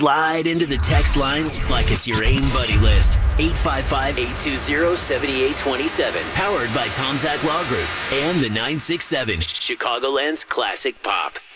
Slide into the text line like it's your AIM buddy list. 855-820-7827. Powered by Tom Zach Law Group and the 967 Chicagoland's Classic Pop.